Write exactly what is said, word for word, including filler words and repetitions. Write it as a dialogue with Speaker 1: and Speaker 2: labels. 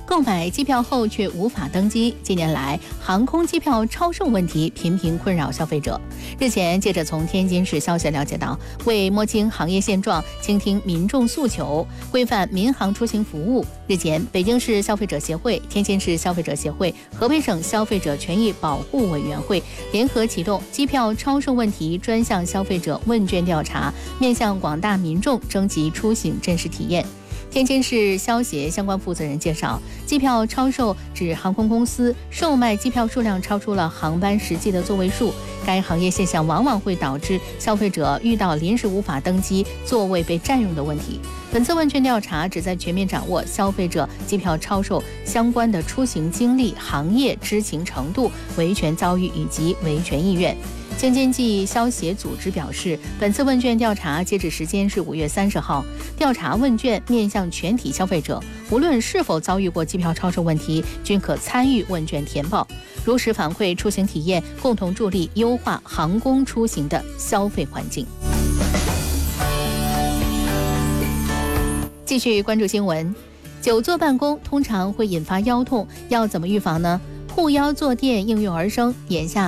Speaker 1: 购买机票后却无法登机。近年来，航空机票超售问题频频困扰消费者。日前，记者从天津市消息了解到，为摸清行业现状、倾听民众诉求、规范民航出行服务，日前，北京市消费者协会、天津市消费者协会、河北省消费者权益保护委员会联合启动机票超售问题专项消费者问卷调查，面向广大民众征集出行真实体验。天津市消协相关负责人介绍，机票超售指航空公司售卖机票数量超出了航班实际的座位数，该行业现象往往会导致消费者遇到临时无法登机、座位被占用的问题。本次问卷调查旨在全面掌握消费者机票超售相关的出行经历、行业知情程度、维权遭遇以及维权意愿。京津冀消协组织表示，本次问卷调查截止时间是五月三十号。调查问卷面向全体消费者，无论是否遭遇过机票超售问题，均可参与问卷填报，如实反馈出行体验，共同助力优化航空出行的消费环境。继续关注新闻，久坐办公通常会引发腰痛，要怎么预防呢？护腰坐垫应运而生，眼下